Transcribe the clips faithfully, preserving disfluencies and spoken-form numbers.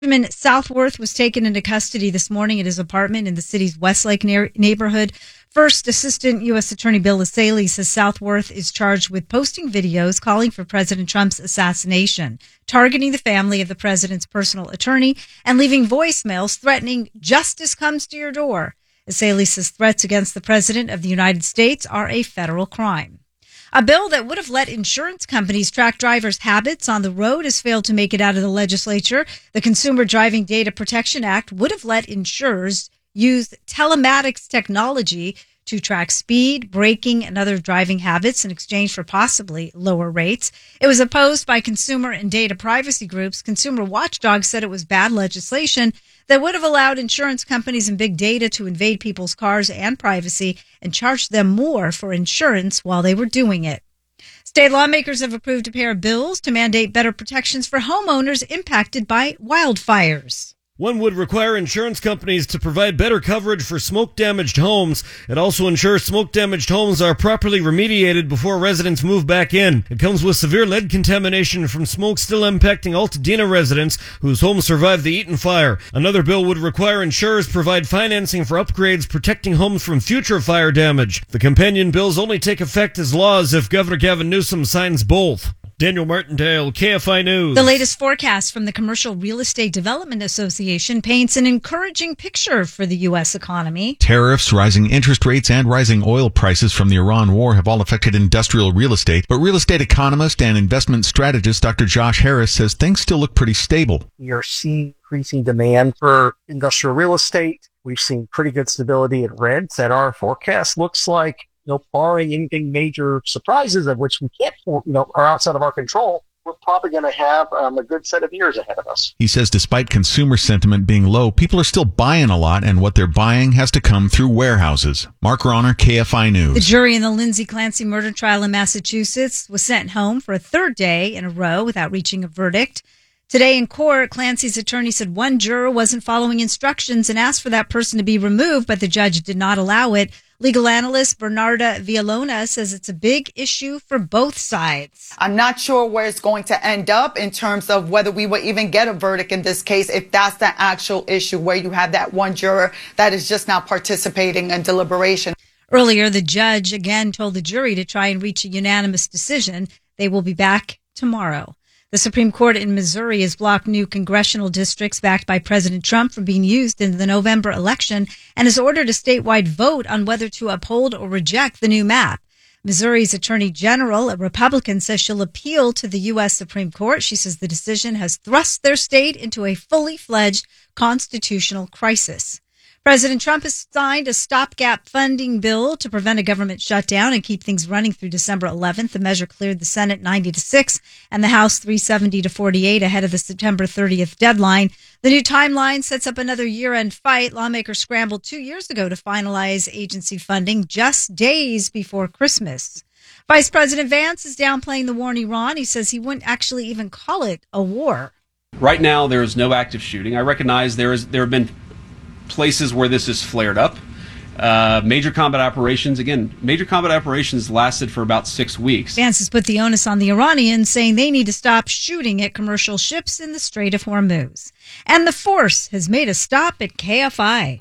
Benjamin Southworth was taken into custody this morning at his apartment in the city's Westlake na- neighborhood. First Assistant U S Attorney Bill Lasaley says Southworth is charged with posting videos calling for President Trump's assassination, targeting the family of the president's personal attorney, and leaving voicemails threatening justice comes to your door. Lasaley says threats against the president of the United States are a federal crime. A bill that would have let insurance companies track drivers' habits on the road has failed to make it out of the legislature. The Consumer Driving Data Protection Act would have let insurers use telematics technology to track speed, braking, and other driving habits in exchange for possibly lower rates. It was opposed by consumer and data privacy groups. Consumer Watchdog said it was bad legislation that would have allowed insurance companies and big data to invade people's cars and privacy and charge them more for insurance while they were doing it. State lawmakers have approved a pair of bills to mandate better protections for homeowners impacted by wildfires. One would require insurance companies to provide better coverage for smoke-damaged homes. It also ensures smoke-damaged homes are properly remediated before residents move back in. It comes with severe lead contamination from smoke still impacting Altadena residents whose homes survived the Eaton fire. Another bill would require insurers provide financing for upgrades protecting homes from future fire damage. The companion bills only take effect as laws if Governor Gavin Newsom signs both. Daniel Martindale, K F I News. The latest forecast from the Commercial Real Estate Development Association paints an encouraging picture for the U S economy. Tariffs, rising interest rates, and rising oil prices from the Iran war have all affected industrial real estate. But real estate economist and investment strategist Doctor Josh Harris says things still look pretty stable. We are seeing increasing demand for industrial real estate. We've seen pretty good stability in rents, and our forecast looks like, you know, barring anything major surprises of which we can't, you know, are outside of our control, we're probably going to have um, a good set of years ahead of us. He says despite consumer sentiment being low, people are still buying a lot, and what they're buying has to come through warehouses. Mark Rauner, K F I News. The jury in the Lindsay Clancy murder trial in Massachusetts was sent home for a third day in a row without reaching a verdict. Today in court, Clancy's attorney said one juror wasn't following instructions and asked for that person to be removed, but the judge did not allow it. Legal analyst Bernarda Villalona says it's a big issue for both sides. I'm not sure where it's going to end up in terms of whether we will even get a verdict in this case, if that's the actual issue where you have that one juror that is just not participating in deliberation. Earlier, the judge again told the jury to try and reach a unanimous decision. They will be back tomorrow. The Supreme Court in Missouri has blocked new congressional districts backed by President Trump from being used in the November election and has ordered a statewide vote on whether to uphold or reject the new map. Missouri's Attorney General, a Republican, says she'll appeal to the U S Supreme Court. She says the decision has thrust their state into a fully fledged constitutional crisis. President Trump has signed a stopgap funding bill to prevent a government shutdown and keep things running through December eleventh. The measure cleared the Senate ninety to six and the House three seventy to forty-eight ahead of the September thirtieth deadline. The new timeline sets up another year-end fight. Lawmakers scrambled two years ago to finalize agency funding just days before Christmas. Vice President Vance is downplaying the war in Iran. He says he wouldn't actually even call it a war. Right now, there is no active shooting. I recognize there is there have been places where this has flared up. Uh, major combat operations, again, major combat operations lasted for about six weeks. Vance has put the onus on the Iranians, saying they need to stop shooting at commercial ships in the Strait of Hormuz. And The Force has made a stop at K F I.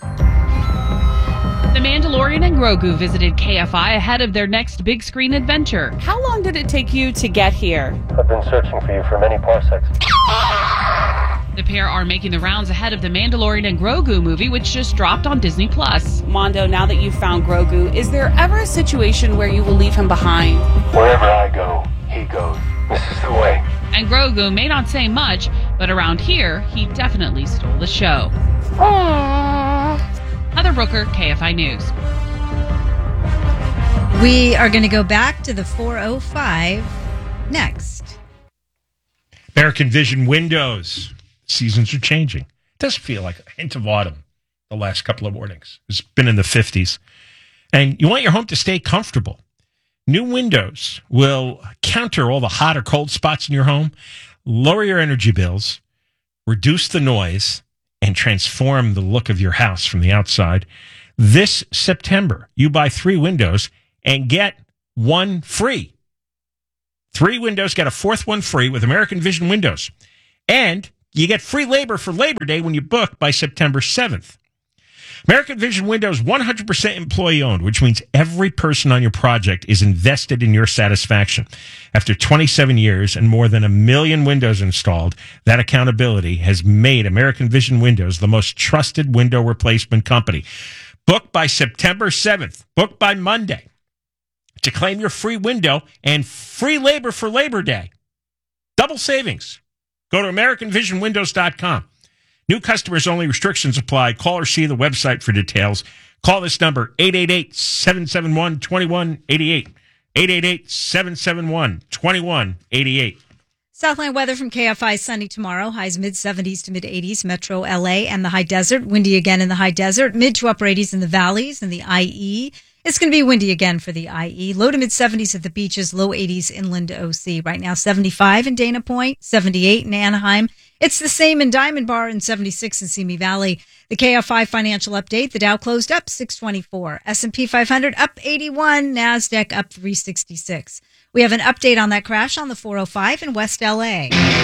The Mandalorian and Grogu visited K F I ahead of their next big screen adventure. How long did it take you to get here? I've been searching for you for many parsecs. The pair are making the rounds ahead of the Mandalorian and Grogu movie, which just dropped on Disney Plus. Mondo, now that you've found Grogu, is there ever a situation where you will leave him behind? Wherever I go, he goes. This is the way. And Grogu may not say much, but around here, he definitely stole the show. Aww. Heather Brooker, K F I News. We are going to go back to the four oh five next. American Vision Windows. Seasons are changing. It does feel like a hint of autumn the last couple of mornings. It's been in the fifties. And you want your home to stay comfortable. New windows will counter all the hot or cold spots in your home, lower your energy bills, reduce the noise, and transform the look of your house from the outside. This September, you buy three windows and get one free. Three windows, get a fourth one free with American Vision Windows. And you get free labor for Labor Day when you book by September seventh. American Vision Windows, one hundred percent employee owned, which means every person on your project is invested in your satisfaction. After twenty-seven years and more than a million windows installed, that accountability has made American Vision Windows the most trusted window replacement company. Book by September seventh. Book by Monday to claim your free window and free labor for Labor Day. Double savings. Go to American Vision Windows dot com. New customers only, restrictions apply. Call or see the website for details. Call this number, eight eight eight, seven seven one, two one eight eight. eight eight eight, seven seven one, two one eight eight. Southland weather from K F I. Sunny tomorrow. Highs mid seventies to mid eighties. Metro L A and the high desert. Windy again in the high desert. Mid to upper eighties in the valleys and the I E. It's going to be windy again for the I E. Low to mid seventies at the beaches. Low eighties inland O C. Right now, seventy-five in Dana Point. seventy-eight in Anaheim. It's the same in Diamond Bar and seventy-six in Simi Valley. The K F I financial update. The Dow closed up six twenty-four. S and P five hundred up eighty-one. NASDAQ up three sixty-six. We have an update on that crash on the four oh five in West L A.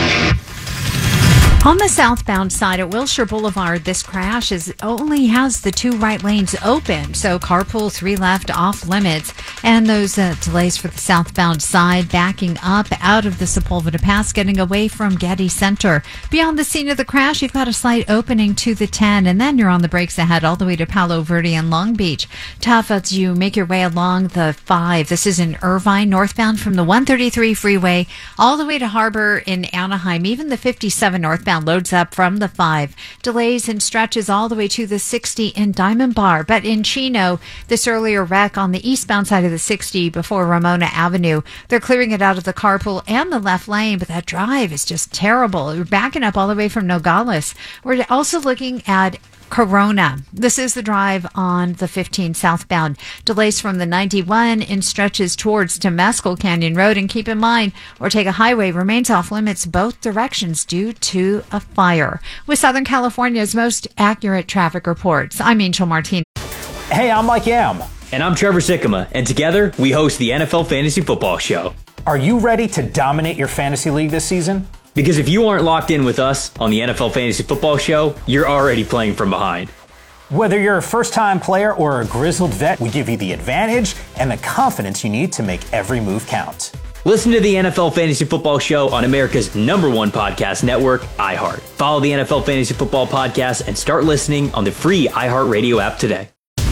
On the southbound side at Wilshire Boulevard, this crash is only has the two right lanes open, so carpool three left off limits, and those uh, delays for the southbound side backing up out of the Sepulveda Pass, getting away from Getty Center. Beyond the scene of the crash, you've got a slight opening to the ten, and then you're on the brakes ahead all the way to Palo Verde and Long Beach. Tough as you make your way along the five. This is in Irvine, northbound from the one thirty-three freeway all the way to Harbor in Anaheim. Even the fifty-seven northbound loads up from the five. Delays and stretches all the way to the sixty in Diamond Bar. But in Chino, this earlier wreck on the eastbound side of the sixty before Ramona Avenue, they're clearing it out of the carpool and the left lane, but that drive is just terrible. We're backing up all the way from Nogales. We're also looking at Corona. This is the drive on the fifteen southbound. Delays from the ninety-one in stretches towards Temescal Canyon Road. And keep in mind, Ortega Highway remains off limits both directions due to a fire. With Southern California's most accurate traffic reports, I'm Angel Martinez. Hey, I'm Mike Yam. And I'm Trevor Sikkema. And together, we host the N F L Fantasy Football Show. Are you ready to dominate your fantasy league this season? Because if you aren't locked in with us on the N F L Fantasy Football Show, you're already playing from behind. Whether you're a first-time player or a grizzled vet, we give you the advantage and the confidence you need to make every move count. Listen to the N F L Fantasy Football Show on America's number one podcast network, iHeart. Follow the N F L Fantasy Football Podcast and start listening on the free iHeartRadio app today.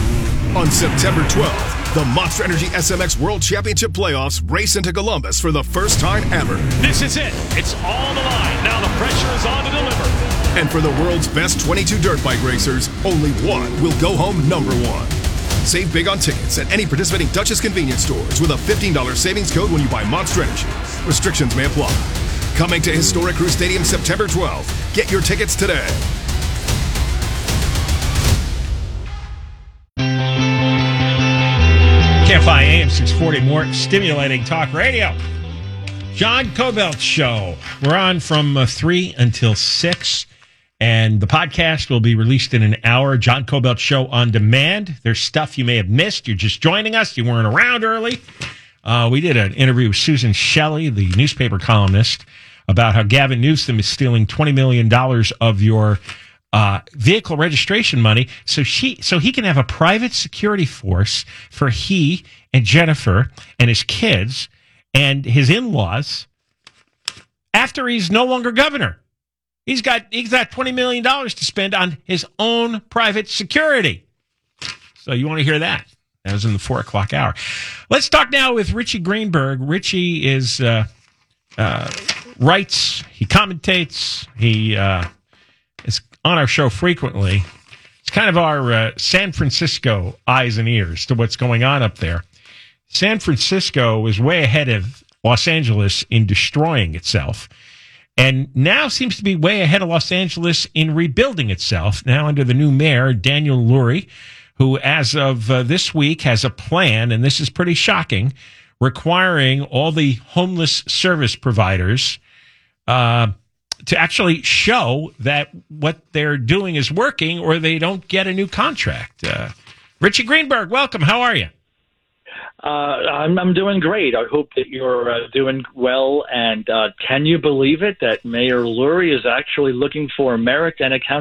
On September twelfth, the Monster Energy S M X World Championship Playoffs race into Columbus for the first time ever. This is it. It's on the line. Now the pressure is on to deliver. And for the world's best twenty-two dirt bike racers, only one will go home number one. Save big on tickets at any participating Dutchess convenience stores with a fifteen dollars savings code when you buy Monster Energy. Restrictions may apply. Coming to Historic Crew Stadium September twelfth. Get your tickets today. K F I A M six forty, more stimulating talk radio. John Kobylt Show. We're on from uh, three until six, and the podcast will be released in an hour. John Kobylt Show on demand. There's stuff you may have missed. You're just joining us. You weren't around early. Uh, we did an interview with Susan Shelley, the newspaper columnist, about how Gavin Newsom is stealing twenty million dollars of your Uh, vehicle registration money, so she, so he can have a private security force for he and Jennifer and his kids and his in-laws after he's no longer governor. He's got he's got twenty million dollars to spend on his own private security. So you want to hear that? That was in the four o'clock hour. Let's talk now with Richie Greenberg. Richie is uh, uh, writes, he commentates, he uh, is on our show frequently. It's kind of our uh, San Francisco eyes and ears to what's going on up there. San Francisco was way ahead of Los Angeles in destroying itself, and now seems to be way ahead of Los Angeles in rebuilding itself, now under the new mayor, Daniel Lurie, who as of uh, this week has a plan, and this is pretty shocking, requiring all the homeless service providers uh to actually show that what they're doing is working or they don't get a new contract. Uh, Richie Greenberg, welcome. How are you? Uh, I'm, I'm doing great. I hope that you're uh, doing well. And uh, can you believe it that Mayor Lurie is actually looking for merit and accountability?